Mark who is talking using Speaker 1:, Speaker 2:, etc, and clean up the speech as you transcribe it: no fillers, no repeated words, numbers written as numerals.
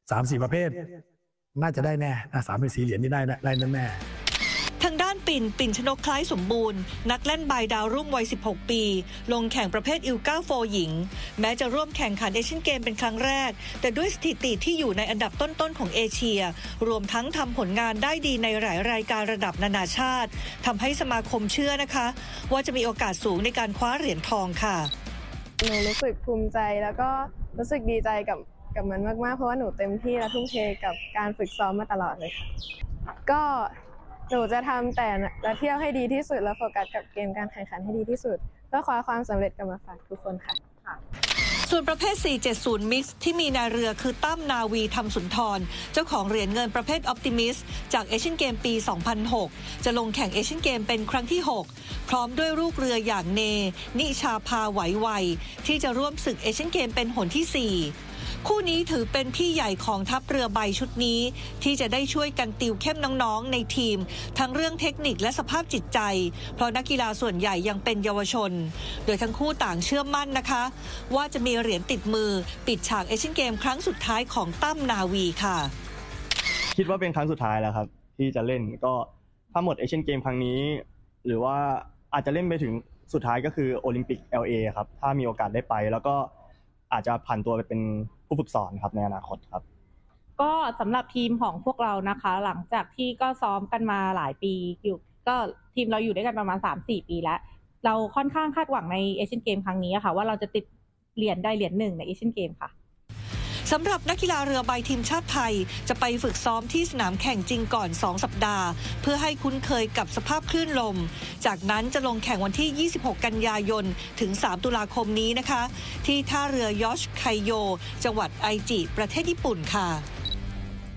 Speaker 1: 3-4 ประเภทน่าจะได้แน่3-4 เหรียญนี่ได้แน่
Speaker 2: ทางด้านปิ่นชนกคล้ายสมบูรณ์นักเล่นใบดาวรุ่งวัย 16 ปี ลงแข่งประเภทอิลก้าโฟหญิงแม้จะร่วมแข่งขันเอเชียนเกมเป็นครั้งแรกแต่ด้วยสถิติที่อยู่ในอันดับต้นๆของเอเชียรวมทั้งทำผลงานได้ดีในหลายรายการระดับนานาชาติทำให้สมาคมเชื่อนะคะว่าจะมีโอกาสสูงในการคว้าเหรียญทองค่ะ
Speaker 3: หนูรู้สึกภูมิใจแล้วก็รู้สึกดีใจกับมันมากๆเพราะว่าหนูเต็มที่และทุ่มเทกับการฝึกซ้อมมาตลอดเลยค่ะก็หนูจะทำแต่ละเที่ยวให้ดีที่สุดและโฟกัสกับเกมการแข่งขันให้ดีที่สุดเพื่อคว้าความสำเร็จกลับมาฝากทุกคนค่ะ
Speaker 2: ส่วนประเภท 470 มิกซ์ที่มีนายเรือคือตั้มนาวีธรรมสุนทรเจ้าของเหรียญเงินประเภทออปติมิสจากเอเชียนเกมปี 2006 จะลงแข่งเอเชียนเกมเป็นครั้งที่ 6 พร้อมด้วยลูกเรืออย่างนิชาภาไหวไวที่จะร่วมศึกเอเชียนเกมเป็นหนที่ 4คู่นี้ถือเป็นพี่ใหญ่ของทัพเรือใบชุดนี้ที่จะได้ช่วยกันติวเข้มน้องๆในทีมทั้งเรื่องเทคนิคและสภาพจิตใจเพราะนักกีฬาส่วนใหญ่ยังเป็นเยาวชนโดยทั้งคู่ต่างเชื่อมั่นนะคะว่าจะมีเหรียญติดมือปิดฉากเอเชียนเกมครั้งสุดท้ายของตั้มนาวีค่ะ
Speaker 4: คิดว่าเป็นครั้งสุดท้ายแล้วครับที่จะเล่นก็ถ้าหมดเอเชียนเกมครั้งนี้หรือว่าอาจจะเล่นไปถึงสุดท้ายก็คือโอลิมปิก LA ครับถ้ามีโอกาสได้ไปแล้วก็อาจจะผ่านตัวไปเป็นผู้ฝึกสอนครับในอนาคตครับ
Speaker 5: ก็สำหรับทีมของพวกเรานะคะหลังจากที่ก็ซ้อมกันมาหลายปีอยู่ก็ทีมเราอยู่ด้วยกันประมาณ 3-4 ปีแล้วเราค่อนข้างคาดหวังในเอเชียนเกมครั้งนี้ค่ะว่าเราจะติดเหรียญได้เหรียญ1ในเอเชียนเกมค่ะ
Speaker 2: สำหรับนักกีฬาเรือใบทีมชาติไทยจะไปฝึกซ้อมที่สนามแข่งจริงก่อน2 สัปดาห์เพื่อให้คุ้นเคยกับสภาพคลื่นลมจากนั้นจะลงแข่งวันที่ 26 กันยายนถึง 3 ตุลาคมนี้นะคะที่ท่าเรือยอชไคโยจังหวัดไอจิประเทศญี่ปุ่นค่ะ